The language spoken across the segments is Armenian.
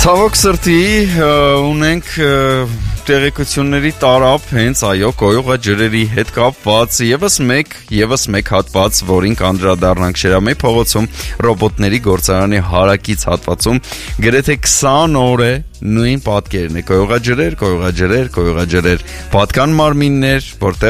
Ցավոք սրտի ունենք տեղեկությունների տարապ հենց այո կոյուղա ջրերի հետ կապված եւս մեկ հատված, որին կանդրադառնանք Շերամի փողոցում ռոբոտների գործարանի հարակից հատվածում գրեթե 20 օր է նույն պատկերն է կոյուղաջրեր, պատկան մարմիններ,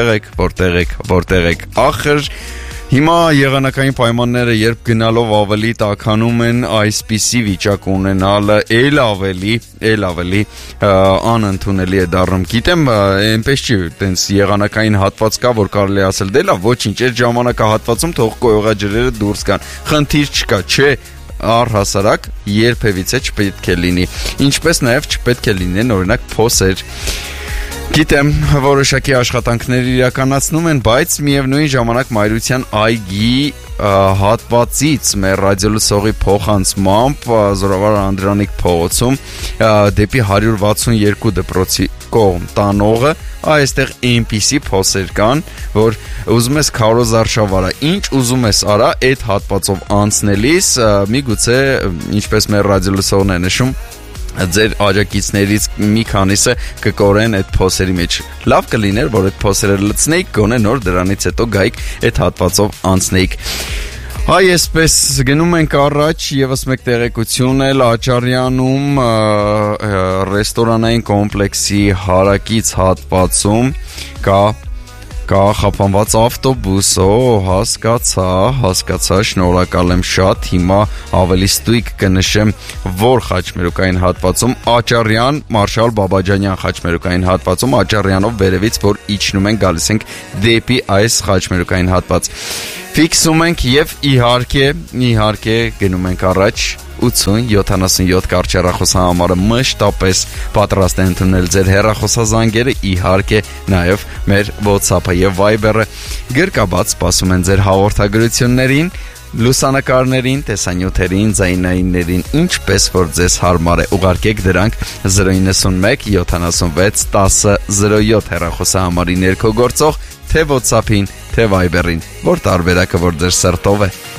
որտեղ եք, ախր Հիմա եղանակային պայմանները երբ գնալով ավելի տաքանում են այսպիսի վիճակ ունենալը էլ ավելի անընդունելի է դառնում։ Գիտեմ, այնպես չի, տենց եղանակային հատված կա, որ կարելի ասել դե լավ, ոչինչ, այդ ժամանակահատվածում թող կոյուղաջրերը դուրս գան։ Խնդիր չկա, չէ։ Առհասարակ երբևիցե չպետք է լինի։ Ինչպես նաև չպետք է լինեն օրինակ փոսեր։ Գիտեմ, որոշակի աշխատանքներ իրականացնում են, բայց միևնույն ժամանակ մայրության այգի հատվածից մեր ռադիոլսողի փոխանցմամբ Զորավար Անդրանիկ փողոցում դեպի 162 դպրոցի կողմ տանողը այստեղ այնպիսի փոսեր կան, որ ուզում ես քարոզարշավարա, ինչ ուզում ես արա, այդ հատվածով անցնելիս միգուցե ինչպես մեր ռադիոլսողն է նշում ձեր աջակիցներից մի քանիսը կկորեն այդ փոսերի մեջ։ Լավ կլիներ, որ այդ փոսերը լցնեիք, գոնե նոր դրանից հետո գայիք այդ հատվածով անցնեիք։ Այ այսպես գնում ենք առաջ եւս մեկ տեղեկություն էլ Աճարյանում ռեստորանային կոմպլեքսի հարակից հատվածում կա խափանված ավտոբուս, հասկացա, շնորհակալ եմ շատ, հիմա ավելի ստույգ կնշեմ, որ խաչմերուկային հատվածում, Աճարյան, Մարշալ Բաբաջանյան խաչմերուկային հատվածում, Աճարյանով վերևից, որ իջնում են, գալիս ենք դեպի այս խաչմերուկային հատված։ Ֆիքսում ենք եւ իհարկե գնում ենք առաջ 80-77 կարճ հեռախոսահամարը մշտապես պատրաստ է ընդունել ձեր հեռախոսազանգերը, իհարկե նաև մեր WhatsApp-ը եւ Viber-ը գրկաբաց սպասում են ձեր հաղորդագրություններին, լուսանկարներին, տեսանյութերին, ձայնայիններին, ինչպես որ ձեզ հարմար է, ուղարկեք դրանք 091 76 10 07 հեռախոսահամարի ներքո գործող թե WhatsApp-ին, թե Viber-ին, որ տարբերակը որ ձեր սրտով է։